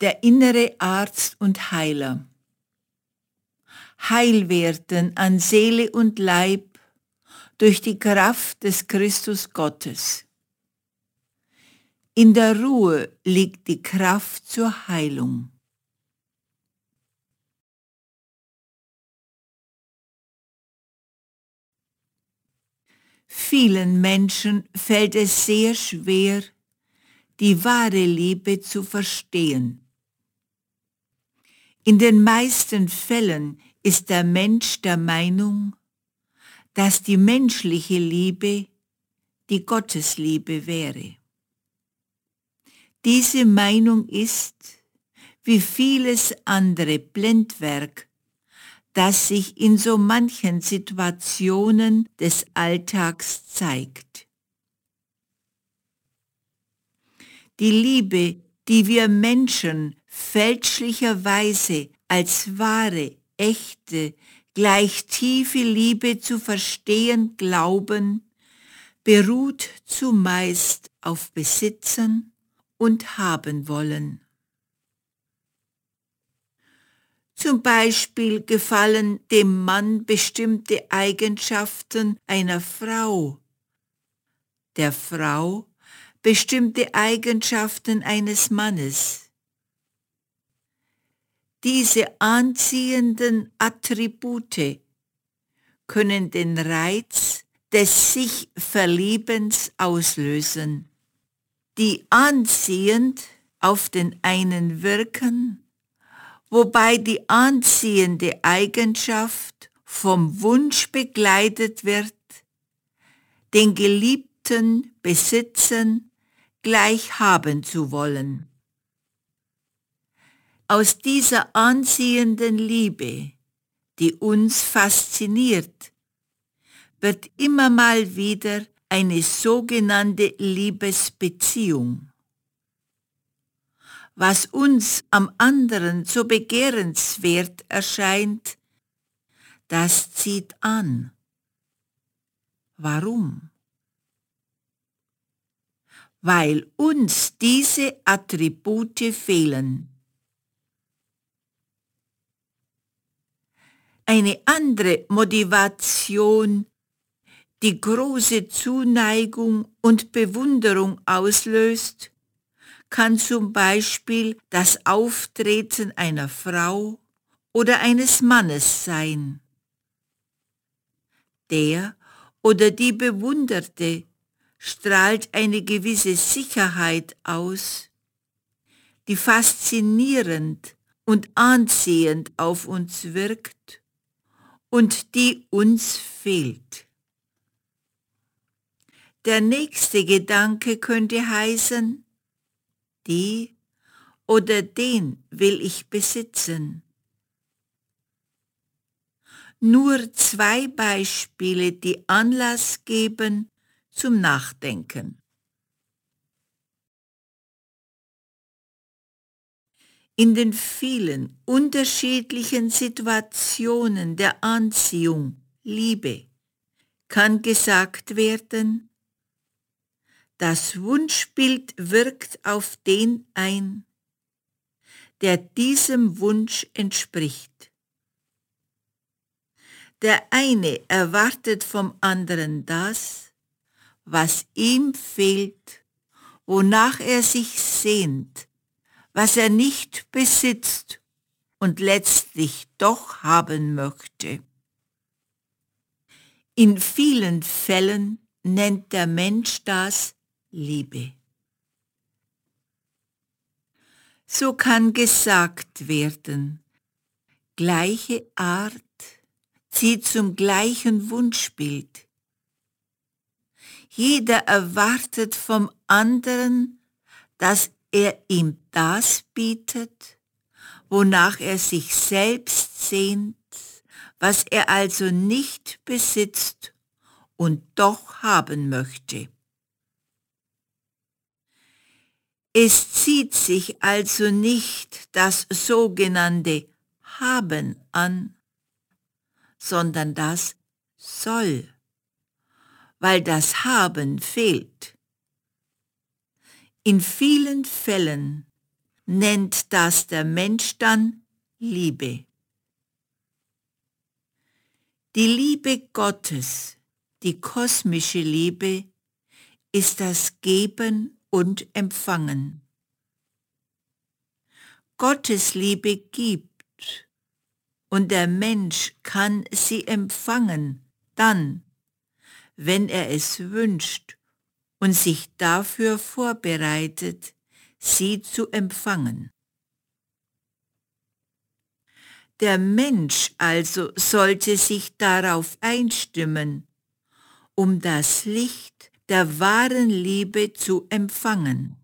der innere Arzt und Heiler. Heil werden an Seele und Leib durch die Kraft des Christus Gottes. In der Ruhe liegt die Kraft zur Heilung. Vielen Menschen fällt es sehr schwer, die wahre Liebe zu verstehen. In den meisten Fällen ist der Mensch der Meinung, dass die menschliche Liebe die Gottesliebe wäre. Diese Meinung ist, wie vieles andere Blendwerk, das sich in so manchen Situationen des Alltags zeigt. Die Liebe, die wir Menschen fälschlicherweise als wahre, echte, gleich tiefe Liebe zu verstehen glauben, beruht zumeist auf Besitzen und haben wollen. Zum Beispiel gefallen dem Mann bestimmte Eigenschaften einer Frau, der Frau bestimmte Eigenschaften eines Mannes. Diese anziehenden Attribute können den Reiz des Sich-Verliebens auslösen, die anziehend auf den einen wirken, wobei die anziehende Eigenschaft vom Wunsch begleitet wird, den Geliebten besitzen, gleich haben zu wollen. Aus dieser anziehenden Liebe, die uns fasziniert, wird immer mal wieder eine sogenannte Liebesbeziehung. Was uns am anderen so begehrenswert erscheint, das zieht an. Warum? Weil uns diese Attribute fehlen. Eine andere Motivation, die große Zuneigung und Bewunderung auslöst, kann zum Beispiel das Auftreten einer Frau oder eines Mannes sein. Der oder die Bewunderte strahlt eine gewisse Sicherheit aus, die faszinierend und anziehend auf uns wirkt und die uns fehlt. Der nächste Gedanke könnte heißen, die oder den will ich besitzen. Nur 2 Beispiele, die Anlass geben zum Nachdenken. In den vielen unterschiedlichen Situationen der Anziehung, Liebe, kann gesagt werden, das Wunschbild wirkt auf den ein, der diesem Wunsch entspricht. Der eine erwartet vom anderen das, was ihm fehlt, wonach er sich sehnt, was er nicht besitzt und letztlich doch haben möchte. In vielen Fällen nennt der Mensch das Liebe. So kann gesagt werden, gleiche Art zieht zum gleichen Wunschbild. Jeder erwartet vom anderen, dass er ihm das bietet, wonach er sich selbst sehnt, was er also nicht besitzt und doch haben möchte. Es zieht sich also nicht das sogenannte Haben an, sondern das Soll, weil das Haben fehlt. In vielen Fällen nennt das der Mensch dann Liebe. Die Liebe Gottes, die kosmische Liebe, ist das Geben und Empfangen. Gottes Liebe gibt und der Mensch kann sie empfangen, dann, wenn er es wünscht und sich dafür vorbereitet, sie zu empfangen. Der Mensch also sollte sich darauf einstimmen, um das Licht der wahren Liebe zu empfangen.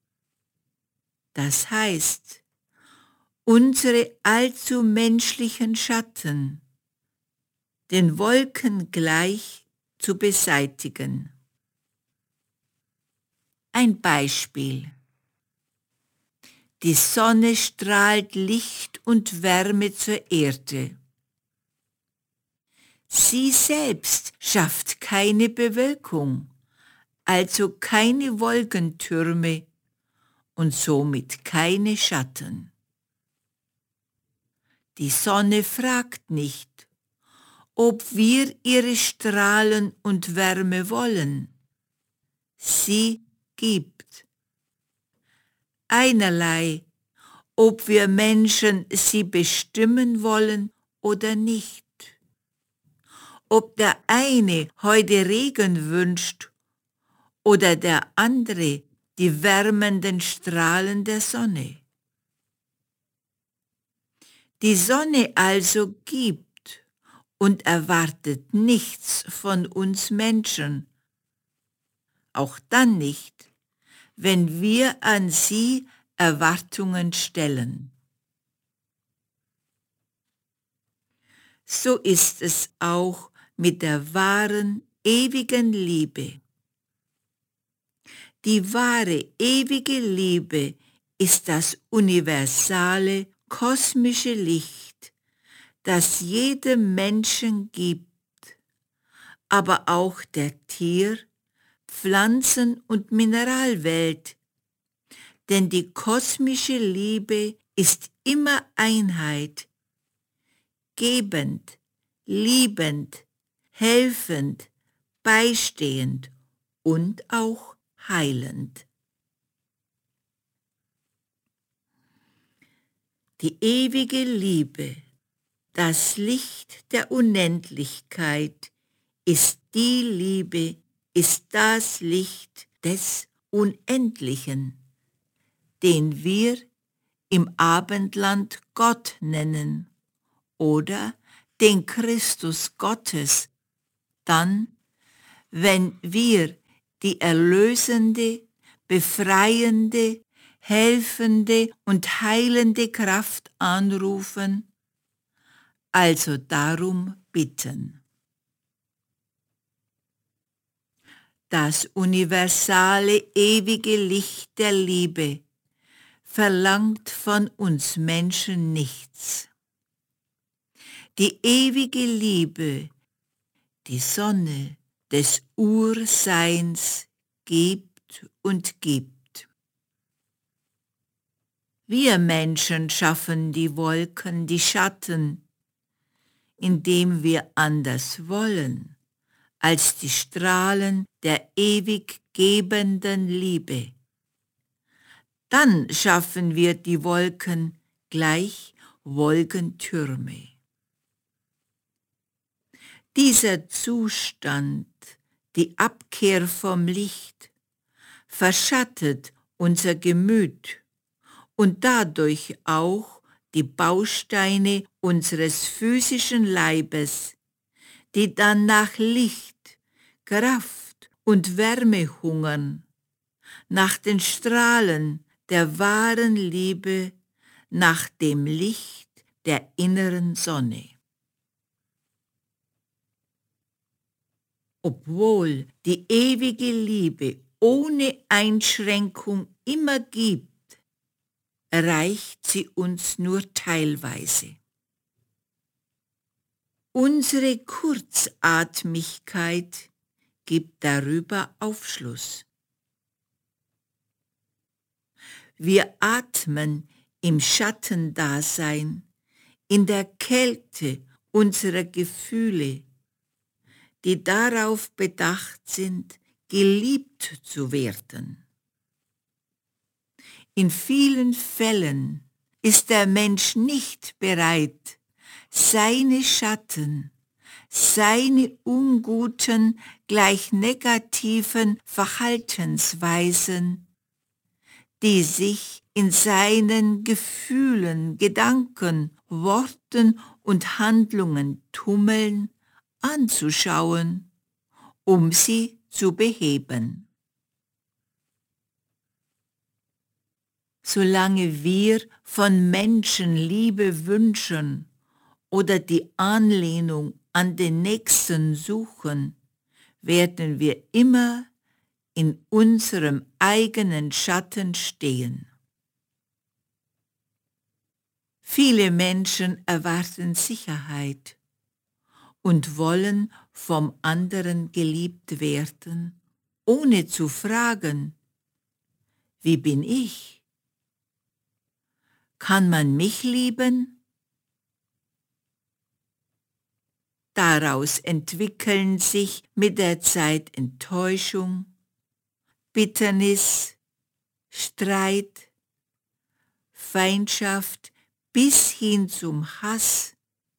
Das heißt, unsere allzu menschlichen Schatten, den Wolken gleich, zu beseitigen. Ein Beispiel. Die Sonne strahlt Licht und Wärme zur Erde. Sie selbst schafft keine Bewölkung, also keine Wolkentürme und somit keine Schatten. Die Sonne fragt nicht, ob wir ihre Strahlen und Wärme wollen. Sie gibt. Einerlei, ob wir Menschen sie bestimmen wollen oder nicht. Ob der eine heute Regen wünscht oder der andere die wärmenden Strahlen der Sonne. Die Sonne also gibt und erwartet nichts von uns Menschen, auch dann nicht, wenn wir an sie Erwartungen stellen. So ist es auch mit der wahren, ewigen Liebe. Die wahre, ewige Liebe ist das universale, kosmische Licht, das jedem Menschen gibt, aber auch der Tier-, Pflanzen- und Mineralwelt, denn die kosmische Liebe ist immer Einheit, gebend, liebend, helfend, beistehend und auch heilend. Die ewige Liebe, das Licht der Unendlichkeit, ist die Liebe, ist das Licht des Unendlichen, den wir im Abendland Gott nennen oder den Christus Gottes, dann, wenn wir die erlösende, befreiende, helfende und heilende Kraft anrufen, also darum bitten. Das universale, ewige Licht der Liebe verlangt von uns Menschen nichts. Die ewige Liebe, die Sonne des Urseins, gibt und gibt. Wir Menschen schaffen die Wolken, die Schatten, indem wir anders wollen als die Strahlen der ewig gebenden Liebe. Dann schaffen wir die Wolken gleich Wolkentürme. Dieser Zustand, die Abkehr vom Licht, verschattet unser Gemüt und dadurch auch die Bausteine unseres physischen Leibes, die dann nach Licht, Kraft und Wärme hungern, nach den Strahlen der wahren Liebe, nach dem Licht der inneren Sonne. Obwohl die ewige Liebe ohne Einschränkung immer gibt, erreicht sie uns nur teilweise. Unsere Kurzatmigkeit gibt darüber Aufschluss. Wir atmen im Schattendasein, in der Kälte unserer Gefühle, die darauf bedacht sind, geliebt zu werden. In vielen Fällen ist der Mensch nicht bereit, seine Schatten, seine unguten, gleich negativen Verhaltensweisen, die sich in seinen Gefühlen, Gedanken, Worten und Handlungen tummeln, anzuschauen, um sie zu beheben. Solange wir von Menschen Liebe wünschen oder die Anlehnung an den Nächsten suchen, werden wir immer in unserem eigenen Schatten stehen. Viele Menschen erwarten Sicherheit und wollen vom anderen geliebt werden, ohne zu fragen, wie bin ich? Kann man mich lieben? Daraus entwickeln sich mit der Zeit Enttäuschung, Bitternis, Streit, Feindschaft bis hin zum Hass.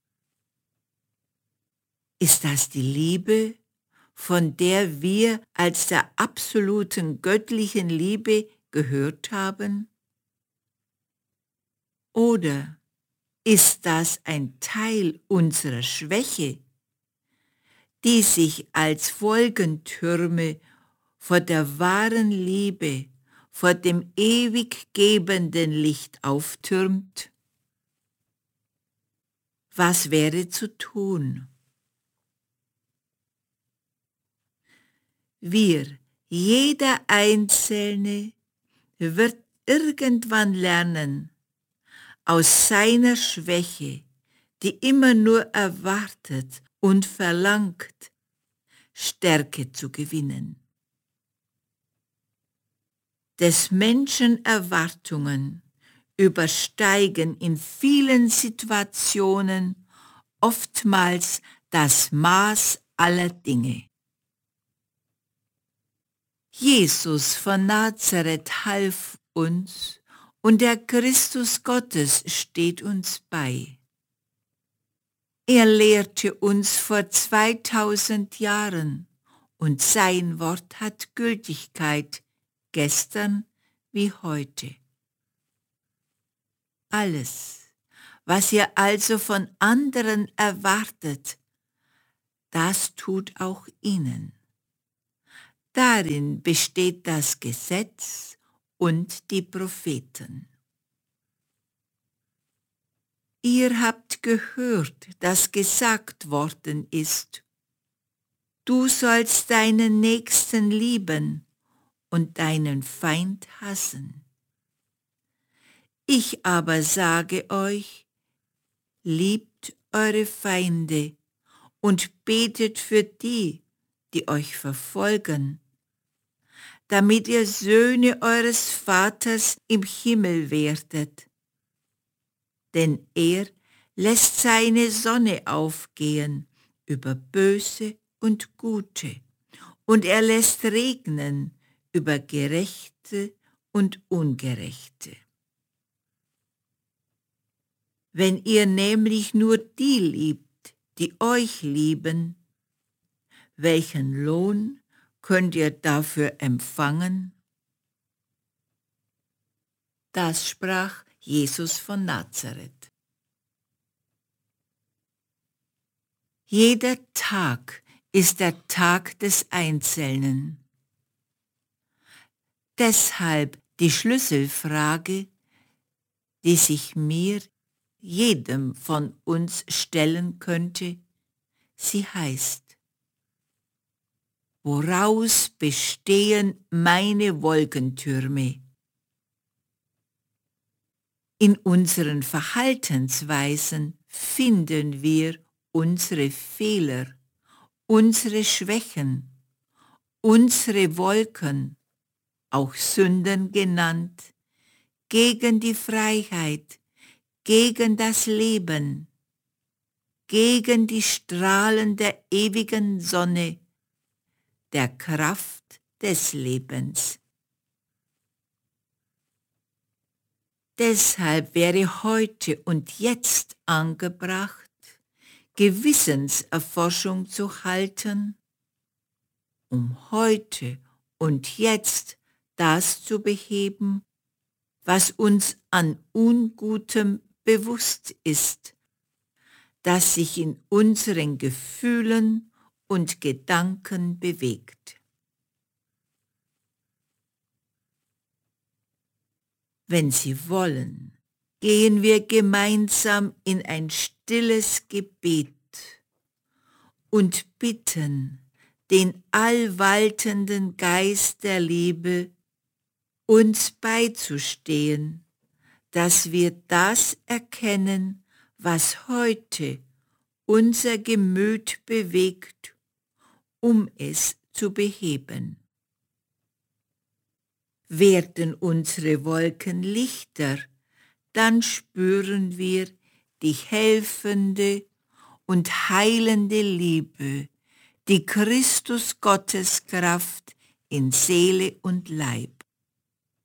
Ist das die Liebe, von der wir als der absoluten göttlichen Liebe gehört haben? Oder ist das ein Teil unserer Schwäche, die sich als Wolkentürme vor der wahren Liebe, vor dem ewig gebenden Licht auftürmt? Was wäre zu tun? Wir, jeder Einzelne, wird irgendwann lernen, aus seiner Schwäche, die immer nur erwartet und verlangt, Stärke zu gewinnen. Des Menschen Erwartungen übersteigen in vielen Situationen oftmals das Maß aller Dinge. Jesus von Nazareth half uns und der Christus Gottes steht uns bei. Er lehrte uns vor 2000 Jahren und sein Wort hat Gültigkeit, gestern wie heute. Alles, was ihr also von anderen erwartet, das tut auch ihnen. Darin besteht das Gesetz und die Propheten. Ihr habt gehört, dass gesagt worden ist, du sollst deinen Nächsten lieben und deinen Feind hassen. Ich aber sage euch, liebt eure Feinde und betet für die, die euch verfolgen, damit ihr Söhne eures Vaters im Himmel werdet. Denn er lässt seine Sonne aufgehen über Böse und Gute, und er lässt regnen über Gerechte und Ungerechte. Wenn ihr nämlich nur die liebt, die euch lieben, welchen Lohn könnt ihr dafür empfangen? Das sprach Jesus von Nazareth. Jeder Tag ist der Tag des Einzelnen. Deshalb die Schlüsselfrage, die sich mir, jedem von uns stellen könnte, sie heißt: Woraus bestehen meine Wolkentürme? In unseren Verhaltensweisen finden wir unsere Fehler, unsere Schwächen, unsere Wolken, auch Sünden genannt, gegen die Freiheit, gegen das Leben, gegen die Strahlen der ewigen Sonne, der Kraft des Lebens. Deshalb wäre heute und jetzt angebracht, Gewissenserforschung zu halten, um heute und jetzt das zu beheben, was uns an Ungutem bewusst ist, das sich in unseren Gefühlen und Gedanken bewegt. Wenn Sie wollen, gehen wir gemeinsam in ein stilles Gebet und bitten den allwaltenden Geist der Liebe, uns beizustehen, dass wir das erkennen, was heute unser Gemüt bewegt, um es zu beheben. Werden unsere Wolken lichter, dann spüren wir die helfende und heilende Liebe, die Christus Gottes Kraft in Seele und Leib.